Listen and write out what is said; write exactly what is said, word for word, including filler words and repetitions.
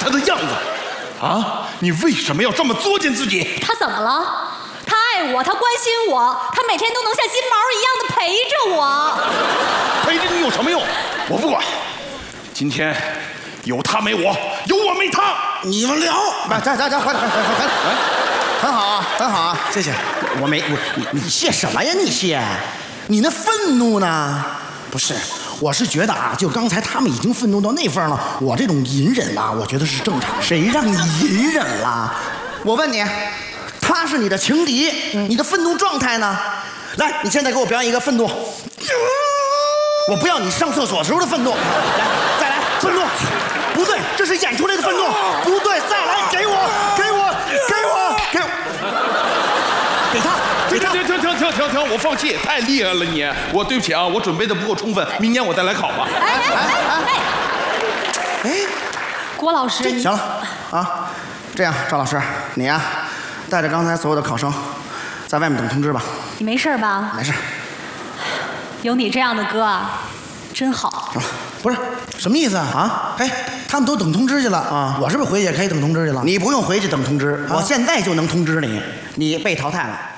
他的样子。啊，你为什么要这么作践自己？ 他怎么了？他爱我，他关心我，他每天都能像金毛一样的陪着我。 陪着你有什么用？我不管。今天有他没我，有我没他。 你们聊， 来，来，来，快点，快点，快点，很好啊，很好啊， 谢谢。 我没我你你谢什么呀？你谢？你那愤怒呢？ 不是，我是觉得啊，就刚才他们已经愤怒到那份了，我这种隐忍啊，我觉得是正常。 谁让你隐忍了？我问你，他是你的情敌，嗯、你的愤怒状态呢？来，你现在给我表演一个愤怒。我不要你上厕所时候的愤怒。来，再来愤怒。不对，这是演出来的愤怒。不对，再来，给我，给我，给我，给我，给他。 停停停停停停停！我放弃，太厉害了你！我对不起啊，我准备的不够充分，明年我再来考吧。 哎哎哎哎！ 哎， 郭老师， 行了啊，这样，赵老师，你呀、啊，带着刚才所有的考生，在外面等通知吧。 你没事吧？ 没事。 有你这样的哥啊，真好。 不是什么意思啊？啊，哎，他们都等通知去了啊，我是不是回去也可以等通知去了？ 你不用回去等通知，啊、我现在就能通知你，你被淘汰了。